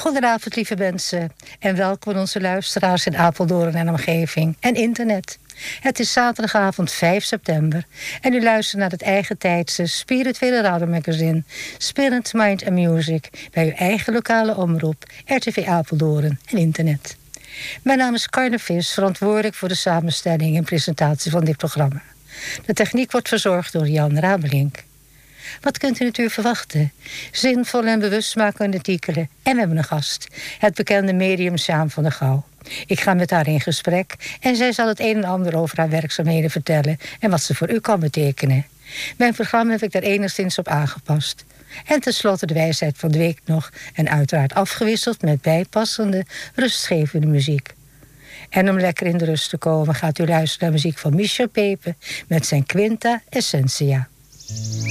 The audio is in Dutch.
Goedenavond, lieve mensen. En welkom aan onze luisteraars in Apeldoorn en omgeving en internet. Het is zaterdagavond 5 september. En u luistert naar het eigen tijdse spirituele radiomagazine Spirit, Mind and Music bij uw eigen lokale omroep RTV Apeldoorn en internet. Mijn naam is Carne Vis, verantwoordelijk voor de samenstelling en presentatie van dit programma. De techniek wordt verzorgd door Jan Rabelink. Wat kunt u natuurlijk verwachten? Zinvolle en bewustmakende artikelen. En we hebben een gast, het bekende medium Sjaan van der Gouw. Ik ga met haar in gesprek en zij zal het een en ander over haar werkzaamheden vertellen en wat ze voor u kan betekenen. Mijn programma heb ik daar enigszins op aangepast. En tenslotte de wijsheid van de week nog en uiteraard afgewisseld met bijpassende, rustgevende muziek. En om lekker in de rust te komen gaat u luisteren naar muziek van Michel Pepe met zijn Quinta Essentia.